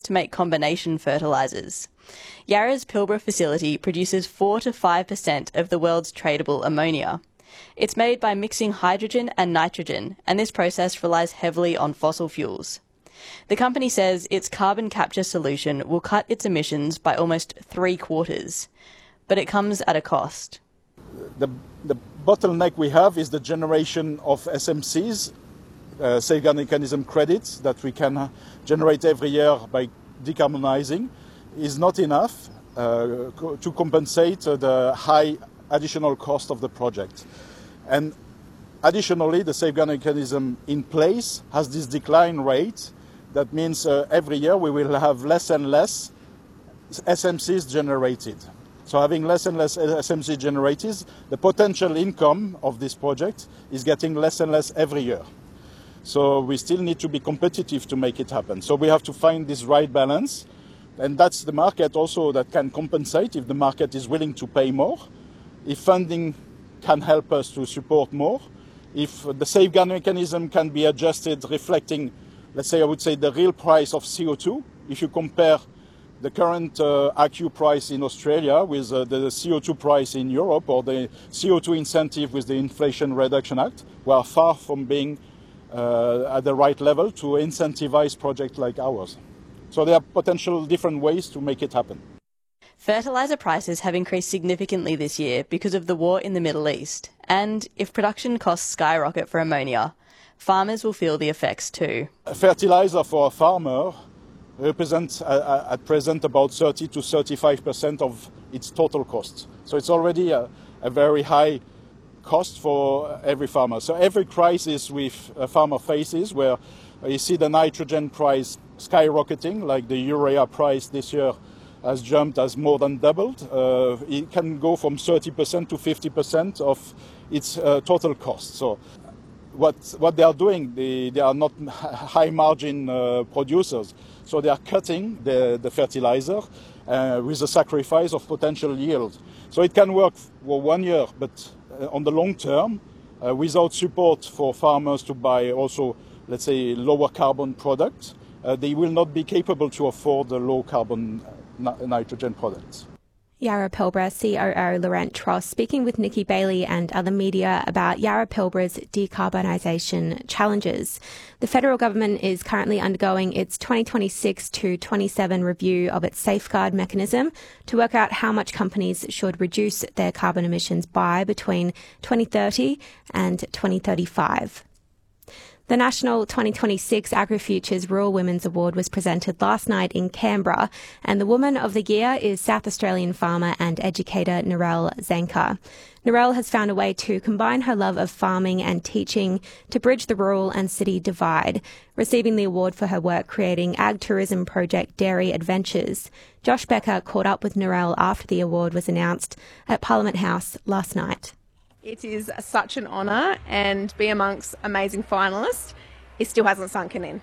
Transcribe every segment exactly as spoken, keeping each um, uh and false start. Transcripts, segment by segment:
to make combination fertilisers. Yarra's Pilbara facility produces four to five percent of the world's tradable ammonia. It's made by mixing hydrogen and nitrogen, and this process relies heavily on fossil fuels. The company says its carbon capture solution will cut its emissions by almost three quarters, but it comes at a cost. The, the bottleneck we have is the generation of S M Cs, uh, safeguard mechanism credits that we can uh, generate every year by decarbonising, is not enough uh, co- to compensate uh, the high additional cost of the project. And additionally, the safeguard mechanism in place has this decline rate. That means uh, every year we will have less and less S M Cs generated. So having less and less S M C generated, the potential income of this project is getting less and less every year. So we still need to be competitive to make it happen. So we have to find this right balance. And that's the market also that can compensate if the market is willing to pay more, if funding can help us to support more, if the safeguard mechanism can be adjusted reflecting, let's say, I would say the real price of C O two. If you compare the current uh, A C C U price in Australia with uh, the C O two price in Europe, or the C O two incentive with the Inflation Reduction Act, we are far from being uh, at the right level to incentivize projects like ours. So there are potential different ways to make it happen. Fertiliser prices have increased significantly this year because of the war in the Middle East, and if production costs skyrocket for ammonia, farmers will feel the effects too. A fertiliser for a farmer represents uh, at present about thirty to thirty-five percent of its total cost. So it's already a, a very high cost for every farmer. So every crisis with a farmer faces, where you see the nitrogen price skyrocketing, like the urea price this year has jumped, has more than doubled. Uh, it can go from thirty percent to fifty percent of its uh, total cost. So what what they are doing, they, they are not high margin uh, producers. So they are cutting the, the fertilizer uh, with the sacrifice of potential yield. So it can work for one year, but uh, on the long term, uh, without support for farmers to buy also, let's say, lower carbon products, uh, they will not be capable to afford the low carbon nitrogen products. Yarra Pilbara C O O Laurent Tross speaking with Nikki Bailey and other media about Yarra Pilbara's decarbonisation challenges. The federal government is currently undergoing its twenty twenty-six to twenty-seven review of its safeguard mechanism to work out how much companies should reduce their carbon emissions by between twenty thirty and twenty thirty-five. The National twenty twenty-six AgriFutures Rural Women's Award was presented last night in Canberra, and the Woman of the Year is South Australian farmer and educator Narelle Zanker. Narelle has found a way to combine her love of farming and teaching to bridge the rural and city divide, receiving the award for her work creating ag tourism project Dairy Adventures. Josh Becker caught up with Narelle after the award was announced at Parliament House last night. It is such an honour, and be amongst amazing finalists, it still hasn't sunken in.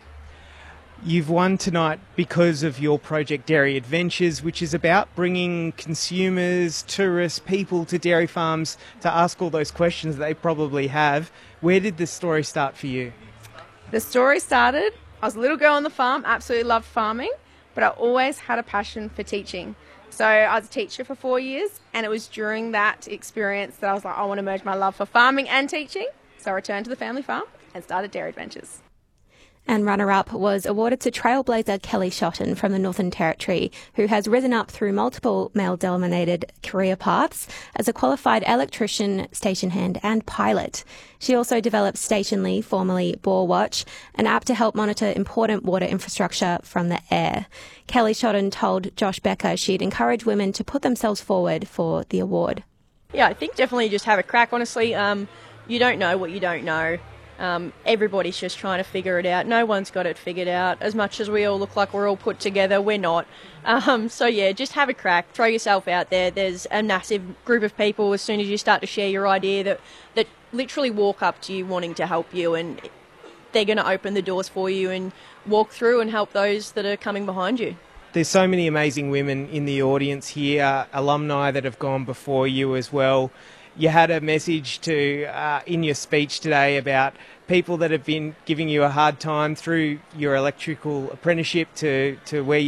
You've won tonight because of your project Dairy Adventures, which is about bringing consumers, tourists, people to dairy farms to ask all those questions that they probably have. Where did the story start for you? The story started, I was a little girl on the farm, absolutely loved farming, but I always had a passion for teaching. So I was a teacher for four years, and it was during that experience that I was like, I want to merge my love for farming and teaching. So I returned to the family farm and started Dairy Adventures. And runner-up was awarded to trailblazer Kelly Shotton from the Northern Territory, who has risen up through multiple male-dominated career paths as a qualified electrician, station hand and pilot. She also developed Stationly, formerly BoreWatch, an app to help monitor important water infrastructure from the air. Kelly Shotton told Josh Becker she'd encourage women to put themselves forward for the award. Yeah, I think definitely just have a crack, honestly. Um, you don't know what you don't know. Um, everybody's just trying to figure it out. No one's got it figured out. As much as we all look like we're all put together, we're not. Um, so yeah, just have a crack. Throw yourself out there. There's a massive group of people as soon as you start to share your idea that, that literally walk up to you wanting to help you, and they're going to open the doors for you and walk through and help those that are coming behind you. There's so many amazing women in the audience here, alumni that have gone before you as well. You had a message to uh, in your speech today about people that have been giving you a hard time through your electrical apprenticeship to, to where you